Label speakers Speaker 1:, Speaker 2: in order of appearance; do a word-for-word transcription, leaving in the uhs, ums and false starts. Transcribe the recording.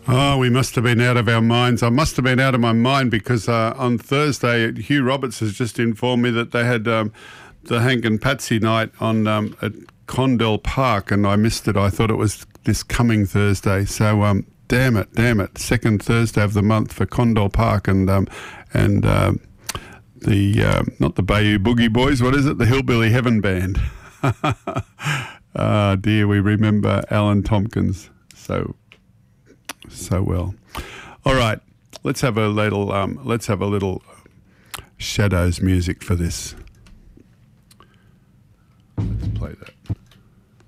Speaker 1: Oh, we must have been out of our minds. I must have been out of my mind because uh, on Thursday, Hugh Roberts has just informed me that they had um, the Hank and Patsy night on um, at Condell Park, and I missed it. I thought it was this coming Thursday. So, um, damn it, damn it. Second Thursday of the month for Condell Park, and um, and um, the uh, not the Bayou Boogie Boys. What is it? The Hillbilly Heaven Band. Ah, dear, we remember Alan Tompkins so so well. All right, let's have a little um, let's have a little Shadows music for this.